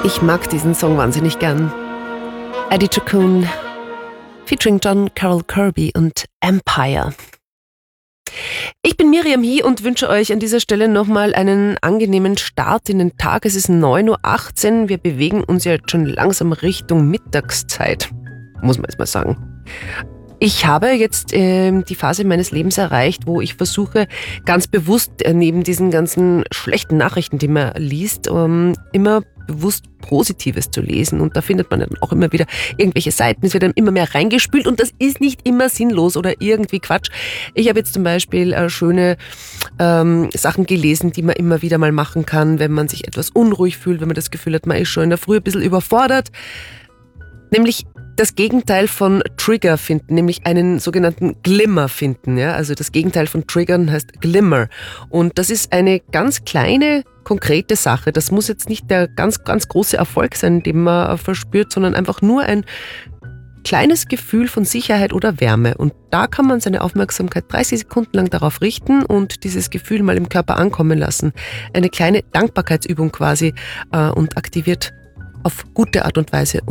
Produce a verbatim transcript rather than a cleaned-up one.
Ich mag diesen Song wahnsinnig gern. Eddie Chacon featuring John Carroll Kirby und Empire. Ich bin Miriam Hie und wünsche euch an dieser Stelle nochmal einen angenehmen Start in den Tag. Es ist neun Uhr achtzehn. Wir bewegen uns ja jetzt schon langsam Richtung Mittagszeit, muss man jetzt mal sagen. Ich habe jetzt äh, die Phase meines Lebens erreicht, wo ich versuche, ganz bewusst äh, neben diesen ganzen schlechten Nachrichten, die man liest, ähm, immer bewusst Positives zu lesen. Und da findet man dann auch immer wieder irgendwelche Seiten. Es wird dann immer mehr reingespült und das ist nicht immer sinnlos oder irgendwie Quatsch. Ich habe jetzt zum Beispiel äh, schöne ähm, Sachen gelesen, die man immer wieder mal machen kann, wenn man sich etwas unruhig fühlt, wenn man das Gefühl hat, man ist schon in der Früh ein bisschen überfordert. Nämlich das Gegenteil von Trigger finden, nämlich einen sogenannten Glimmer finden. Ja? Also das Gegenteil von Triggern heißt Glimmer. Und das ist eine ganz kleine, konkrete Sache. Das muss jetzt nicht der ganz, ganz große Erfolg sein, den man verspürt, sondern einfach nur ein kleines Gefühl von Sicherheit oder Wärme. Und da kann man seine Aufmerksamkeit dreißig Sekunden lang darauf richten und dieses Gefühl mal im Körper ankommen lassen. Eine kleine Dankbarkeitsübung quasi äh, und aktiviert auf gute Art und Weise